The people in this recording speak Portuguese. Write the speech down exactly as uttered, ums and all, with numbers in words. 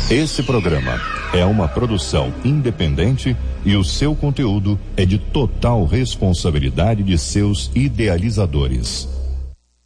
Esse programa é uma produção independente e o seu conteúdo é de total responsabilidade de seus idealizadores.